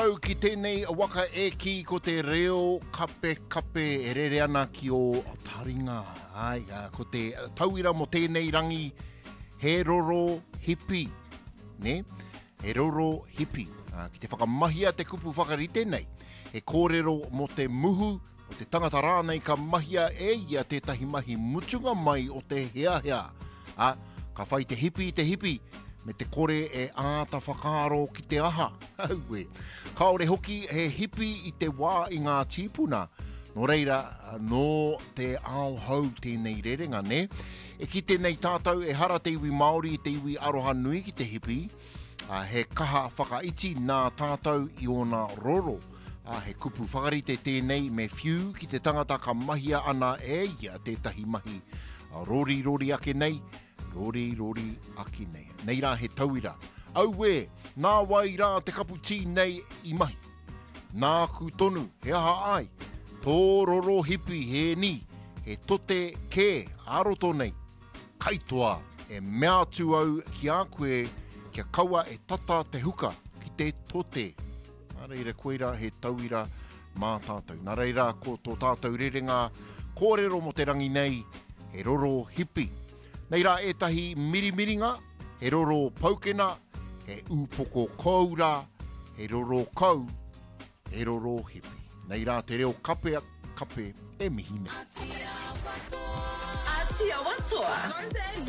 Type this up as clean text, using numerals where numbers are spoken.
tātou ki tēnei waka e ki ko te reo kape e rere ana ki o taringa. Ai, ko te tauira mo tēnei rangi he roro hipi. Ne? He roro hipi. Ki te whakamahia te kupu whakarite nei. He kōrero mo te muhu o te tangata rānei ka mahia e ia tētahi mahi mutunga mai o te hea. Ka whai te hipi. Me te kore e āta whakaaro ki te aha. Haue. Kaore hoki he hipi i te wā i ngā tīpuna. Nō reira, no te ao hau tēnei rerenga, ne? E ki tēnei tātou e hara te iwi Māori, te iwi aroha nui ki te hipi. He kaha whakaiti nā tātou i ona roro. He kupu whakarite tēnei me whiu ki te tangata ka mahia ana e ia tētahi mahi. Rori ake nei. Rori aki nei. Nei rā he tauira. Aue, nā wai rā te kapu tī nei i mahi. Nā ku tonu, he aha ai. Tō roro hipi he ni. He tote ke aroto nei. Kaitoa e mea tu au ki a koe kia kaua e tata te huka ki te tote. Nā reira koeira he tauira mā tātou. Nā reira ko tō tātou rerenga kōrero mo te rangi nei he roro hipi. Nei rā etahi mirimiringa, he roro paukena, he upoko koura, he roro kau, he roro hipi. Nei rā te reo kape e mihine. Atia watoa.